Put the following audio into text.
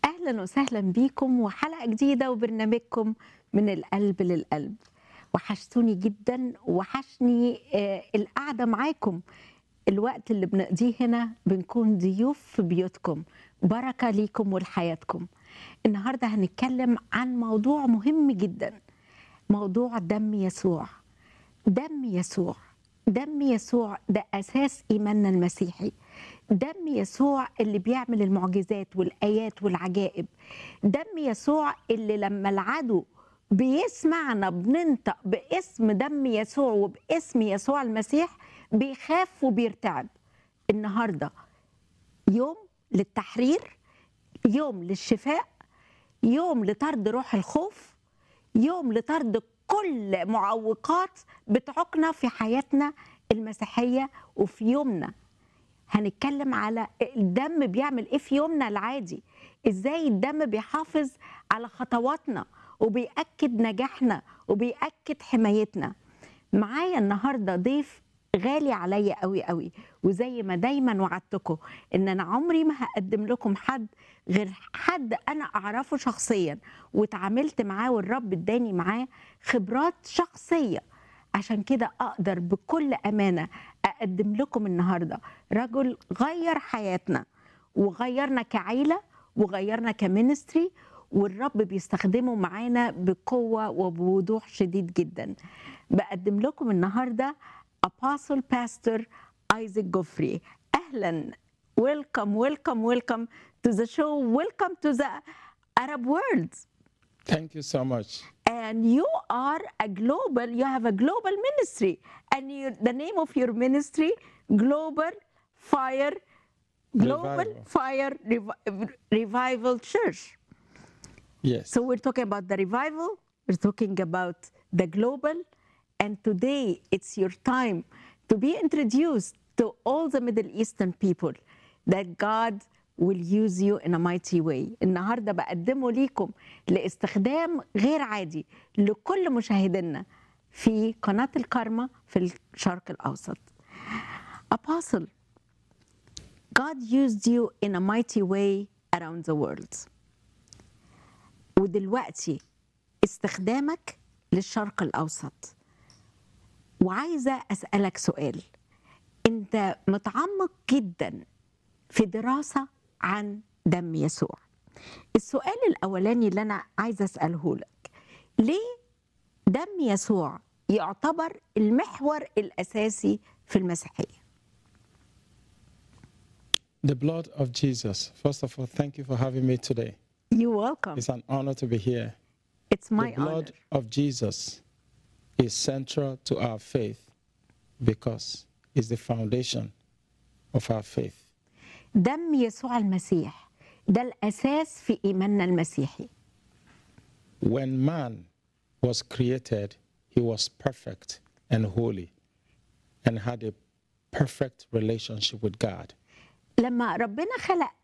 أهلا وسهلا بيكم وحلقة جديدة وبرنامجكم من القلب للقلب. وحشتوني جدا وحشني القعدة معاكم. الوقت اللي بنقضيه هنا بنكون ضيوف في بيوتكم، بركة ليكم ولحياتكم. النهاردة هنتكلم عن موضوع مهم جدا، موضوع دم يسوع. دم يسوع، دم يسوع ده أساس إيماننا المسيحي. دم يسوع اللي بيعمل المعجزات والآيات والعجائب. دم يسوع اللي لما العدو بيسمعنا بننطق باسم دم يسوع وباسم يسوع المسيح بيخاف وبيرتعب. النهاردة يوم للتحرير، يوم للشفاء، يوم لطرد روح الخوف، يوم لطرد كل معوقات بتعوقنا في حياتنا المسيحية وفي يومنا. هنتكلم على الدم بيعمل ايه في يومنا العادي، ازاي الدم بيحافظ على خطواتنا وبيأكد نجاحنا وبيأكد حمايتنا. معايا النهارده ضيف غالي عليا قوي قوي، وزي ما دايما وعدتكم ان انا عمري ما هقدم لكم حد غير حد انا اعرفه شخصيا واتعاملت معاه والرب اداني معاه خبرات شخصيه، عشان كده اقدر بكل امانه اقدم لكم النهارده رجل غير حياتنا وغيرنا كعيله وغيرنا كمينستري، والرب بيستخدمه معانا بقوه وبوضوح شديد جدا. بقدم لكم النهارده Apostle Pastor Isaac Godfrey. أهلا. Welcome to the show. Welcome to the Arab world. Thank you so much. And you have a global ministry. And the name of your ministry, Global Fire Revival Church. Yes. So we're talking about the revival, we're talking about the global, and today it's your time to be introduced to all the Middle Eastern people that God will use you in a mighty way. النهارده بقدمه ليكم لاستخدام غير عادي لكل مشاهدينا في قناة الكارما في الشرق الأوسط. Apostle, God used you in a mighty way around the world. ودلوقتي استخدامك للشرق الأوسط. وعايزة أسألك سؤال، أنت متعمق جدا في دراسة عن دم يسوع. السؤال الأولاني اللي أنا عايزة أسأله لك، ليه دم يسوع يعتبر المحور الأساسي في المسيحية؟ The blood of Jesus. First of all, thank you for having me today. You're welcome. It's an honor to be here. It's my The blood honor. of Jesus is central to our faith because it's the foundation of our faith. دم يسوع المسيح ده الأساس في إيماننا المسيحي. When man was created, he was perfect and holy and had a perfect relationship with God. لما ربنا خلق